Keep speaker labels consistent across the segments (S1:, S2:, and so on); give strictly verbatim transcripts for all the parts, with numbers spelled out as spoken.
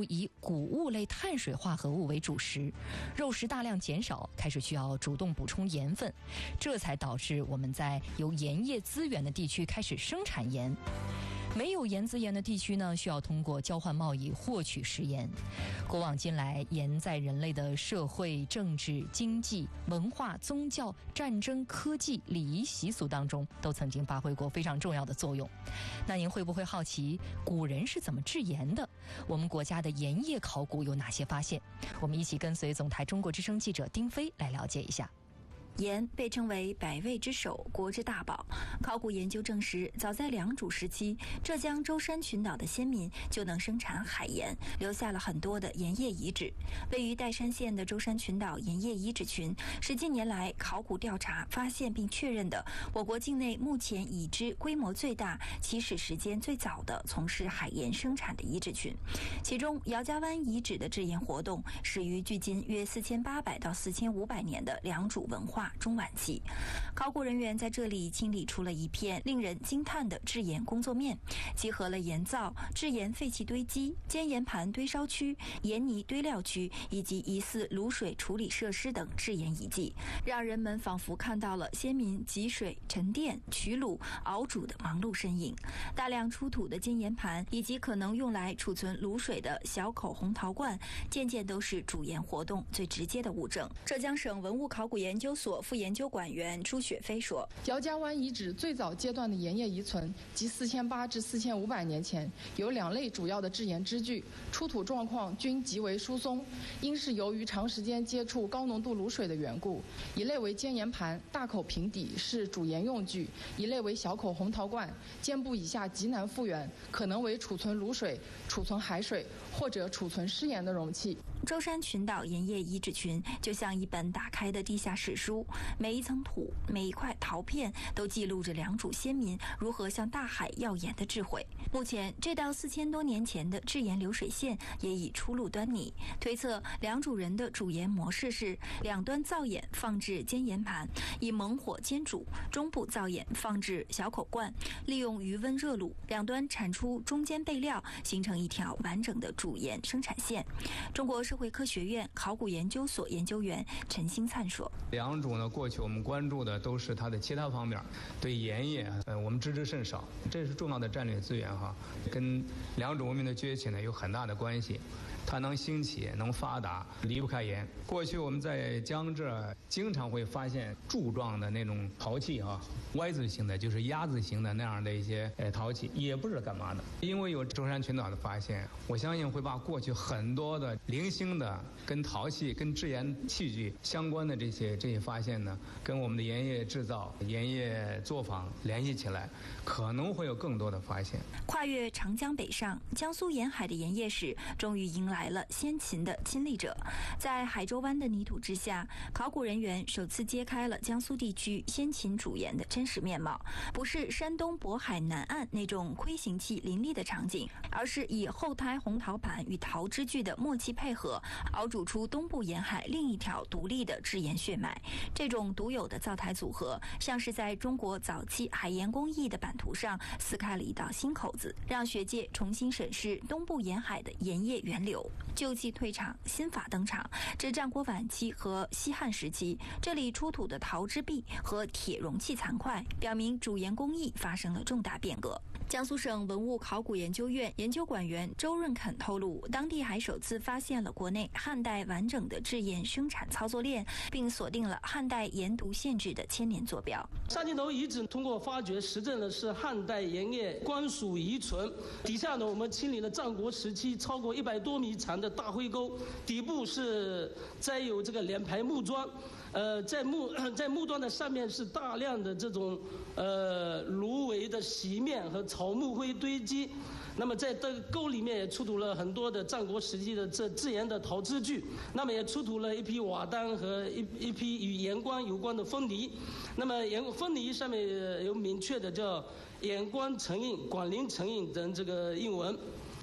S1: 入以谷物类碳水化合物为主食，肉食大量减少，开始需要主动补充盐分，这才导致我们在有盐业资源的地区开始生产盐。没有盐资源的地区呢，需要通过交换贸易获取食盐。古往今来，盐在人类的社会、政治、经济、文化、宗教、战争、科技、礼仪习俗当中，都曾经发挥过非常重要的作用。那您会不会好奇，古人是怎么制盐的？我们国家的盐业考古有哪些发现？我们一起跟随总台中国之声记者丁飞来了解一下。
S2: 盐被称为百味之首，国之大宝。考古研究证实，早在良渚时期，浙江舟山群岛的先民就能生产海盐，留下了很多的盐业遗址。位于岱山县的舟山群岛盐业遗址群，是近年来考古调查发现并确认的我国境内目前已知规模最大、起始时间最早的从事海盐生产的遗址群。其中，姚家湾遗址的制盐活动始于距今约四千八百到四千五百年的良渚文化中晚期。考古人员在这里清理出了一片令人惊叹的制盐工作面，集合了盐灶、制盐废弃堆积、煎盐盘堆烧区、盐泥堆料区以及疑似卤水处理设施等制盐遗迹，让人们仿佛看到了先民汲水、沉淀、取卤、熬煮的忙碌身影。大量出土的煎盐盘以及可能用来储存卤水的小口红陶罐，件件都是煮盐活动最直接的物证。浙江省文物考古研究所副研究管员朱雪飞说，
S3: 姚家湾遗址最早阶段的盐业遗存，即四千八至四千五百年前，有两类主要的制盐支具，出土状况均极为疏松，应是由于长时间接触高浓度卤水的缘故。一类为煎盐盘，大口平底，是煮盐用具；一类为小口红陶罐，肩部以下极难复原，可能为储存卤水、储存海水或者储存湿盐的容器。
S2: 舟山群岛盐业遗址群就像一本打开的地下史书，每一层土、每一块陶片都记录着良渚先民如何向大海要盐的智慧。目前，这道四千多年前的制盐流水线也已初露端倪。推测，良渚人的煮盐模式是：两端灶眼放置煎盐盘，以猛火煎煮；中部灶眼放置小口罐，利用余温热卤，两端产出中间备料，形成一条完整的煮盐生产线。中国社会科学院考古研究所研究员陈兴灿说：“
S4: 良渚呢，过去我们关注的都是它的其他方面，对盐业，呃，我们知之甚少。这是重要的战略资源哈，跟良渚文明的崛起呢有很大的关系。它能兴起、能发达，离不开盐。过去我们在江浙经常会发现柱状的那种陶器哈，Y字形的，就是鸭子形的那样的一些呃陶器，也不是干嘛的。因为有舟山群岛的发现，我相信会把过去很多的零星的跟陶器、跟制盐器具相关的这些这些发现呢，跟我们的盐业制造、盐业作坊联系起来，可能会有更多的发现。
S2: 跨越长江北上，江苏沿海的盐业史终于迎来了先秦的亲历者。在海州湾的泥土之下，考古人员首次揭开了江苏地区先秦煮盐的真实面貌，不是山东渤海南岸那种盔形器林立的场景，而是以后胎红陶盘与陶支具的默契配合，熬煮出东部沿海另一条独立的制盐血脉。这种独有的灶台组合，像是在中国早期海盐工艺的版图上撕开了一道新口子，让学界重新审视东部沿海的盐业源流。旧器退场，新法登场。至战国晚期和西汉时期，这里出土的陶之璧和铁容器残块，表明煮盐工艺发生了重大变革。江苏省文物考古研究院研究管员周润肯透露，当地还首次发现了国内汉代完整的制盐生产操作链，并锁定了汉代盐渎县制的千年坐标。
S5: 沙金头遗址通过发掘实证的是汉代盐业官署遗存，底下呢我们清理了战国时期超过一百多米长的大灰沟，底部是栽有这个连排木桩，呃，在木在木桩的上面是大量的这种呃芦苇的席面和草木灰堆积。那么在这个沟里面也出土了很多的战国时期的这制盐的陶支具，那么也出土了一批瓦当和一一批与盐官有关的封泥。那么盐封泥上面有明确的叫盐官成印、广陵成印等这个印文。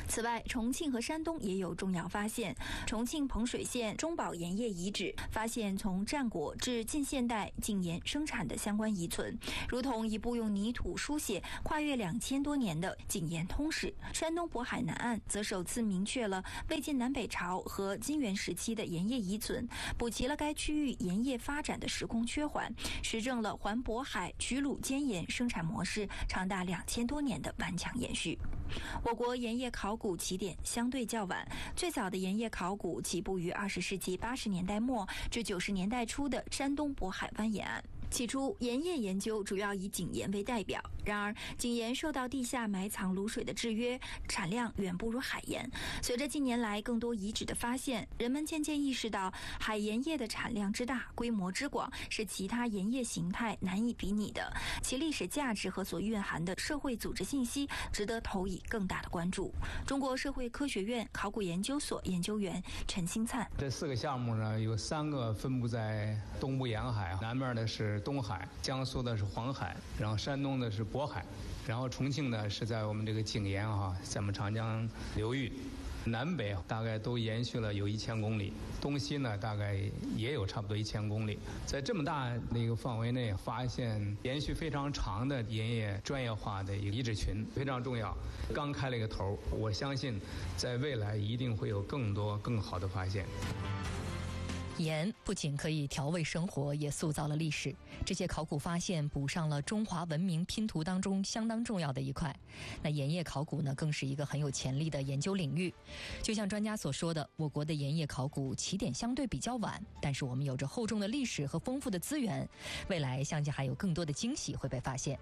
S2: 此外，重庆和山东也有重要发现。重庆彭水县中宝盐业遗址发现从战国至近现代井盐生产的相关遗存，如同一部用泥土书写跨越两千多年的井盐通史。山东渤海南岸则首次明确了魏晋南北朝和金元时期的盐业遗存，补齐了该区域盐业发展的时空缺环，实证了环渤海曲鲁尖盐生产模式长达两千多年的顽强延续。我国盐业考古起点相对较晚，最早的盐业考古起步于二十世纪八十年代末至九十年代初的山东渤海湾沿岸。起初，盐业研究主要以井盐为代表，然而井盐受到地下埋藏卤水的制约，产量远不如海盐。随着近年来更多遗址的发现，人们渐渐意识到海盐业的产量之大、规模之广是其他盐业形态难以比拟的，其历史价值和所蕴含的社会组织信息值得投以更大的关注。中国社会科学院考古研究所研究员陈兴灿：
S4: 这四个项目呢，有三个分布在东部沿海，南面的是东海，江苏的是黄海，然后山东的是渤海，然后重庆呢是在我们这个井沿哈，在我们长江流域。南北大概都延续了有一千公里，东西呢大概也有差不多一千公里。在这么大的一个范围内，发现延续非常长的盐业专业化的一个遗址群，非常重要。刚开了一个头，我相信在未来一定会有更多更好的发现。
S1: 盐不仅可以调味生活，也塑造了历史。这些考古发现补上了中华文明拼图当中相当重要的一块。那盐业考古呢，更是一个很有潜力的研究领域。就像专家所说的，我国的盐业考古起点相对比较晚，但是我们有着厚重的历史和丰富的资源，未来相信还有更多的惊喜会被发现。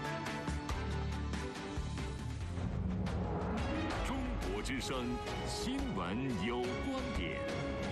S6: 中国之声新闻有观点。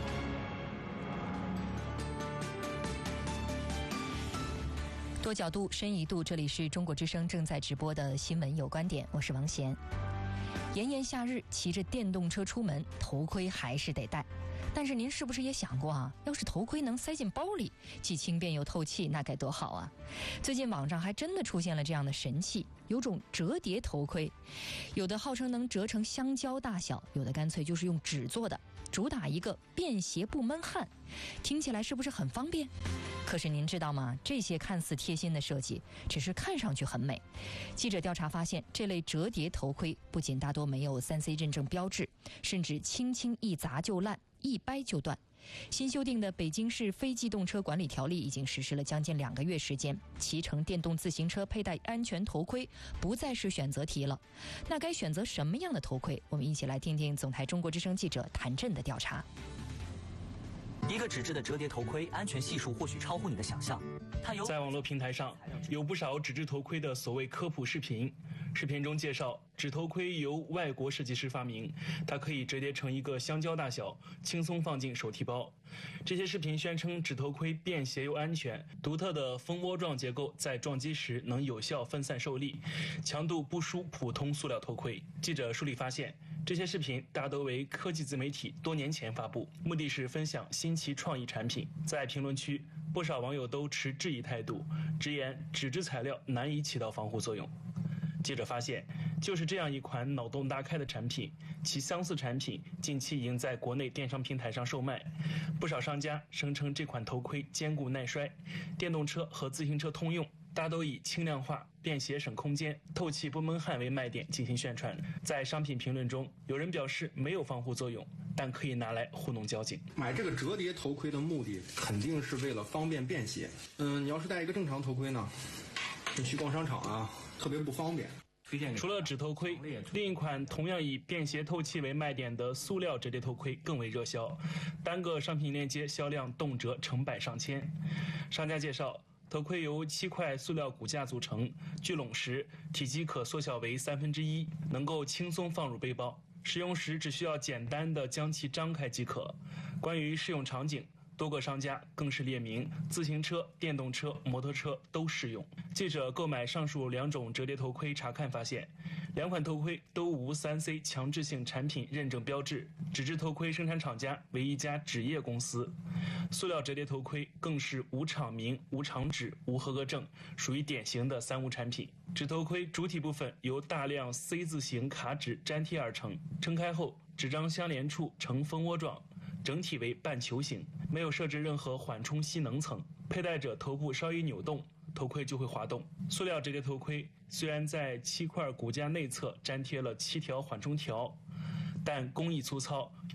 S1: 多角度、深一度，这里是中国之声正在直播的新闻有观点，我是王贤。炎炎夏日，骑着电动车出门，头盔还是得戴。但是您是不是也想过啊？要是头盔能塞进包里，既轻便又透气，那该多好啊！最近网上还真的出现了这样的神器，有种折叠头盔，有的号称能折成香蕉大小，有的干脆就是用纸做的，主打一个便携不闷汗。听起来是不是很方便？可是您知道吗？这些看似贴心的设计，只是看上去很美。记者调查发现，这类折叠头盔不仅大多没有 三 C 认证标志，甚至轻轻一砸就烂，一掰就断。新修订的北京市非机动车管理条例已经实施了将近两个月时间，骑乘电动自行车佩戴安全头盔不再是选择题了。那该选择什么样的头盔？我们一起来听听总台中国之声记者谭震的调查。
S7: 一个纸质的折叠头盔，安全系数或许超乎你的想象。它有
S8: 在网络平台上有不少纸质头盔的所谓科普视频，视频中介绍纸头盔由外国设计师发明，它可以折叠成一个香蕉大小，轻松放进手提包。这些视频宣称纸头盔便携又安全，独特的蜂窝状结构在撞击时能有效分散受力，强度不输普通塑料头盔。记者梳理发现，这些视频大都为科技自媒体多年前发布，目的是分享新奇创意产品。在评论区，不少网友都持质疑态度，直言纸质材料难以起到防护作用。记者发现，就是这样一款脑洞大开的产品，其相似产品近期已经在国内电商平台上售卖。不少商家声称这款头盔坚固耐摔，电动车和自行车通用，大都以轻量化、便携省空间、透气不闷汗为卖点进行宣传。在商品评论中，有人表示没有防护作用，但可以拿来糊弄交警。
S9: 买这个折叠头盔的目的肯定是为了方便便携。嗯，你要是戴一个正常头盔呢，你去逛商场啊，特别不方便。
S8: 除了纸头盔，另一款同样以便携透气为卖点的塑料折叠头盔更为热销，单个商品链接销量动辄成百上千。商家介绍，头盔由七块塑料骨架组成，聚拢时体积可缩小为三分之一，能够轻松放入背包。使用时只需要简单的将其张开即可。关于适用场景， 多个商家更是列明自行车、电动车、摩托车都适用。记者购买上述两种折叠头盔查看发现，两款头盔都无 三 C 强制性产品认证标志，纸质头盔生产厂家为一家纸业公司，塑料折叠头盔更是无厂名、无厂址、无合格证，属于典型的三无产品。纸头盔主体部分由大量 C 字形卡纸粘贴而成，撑开后纸张相连处呈蜂窝状，整体为半球形，没有设置任何缓冲吸能层，佩戴者头部稍一扭动，头盔就会滑动。塑料折叠头盔虽然在漆块骨架内侧粘贴了七条缓冲条，但工艺粗糙，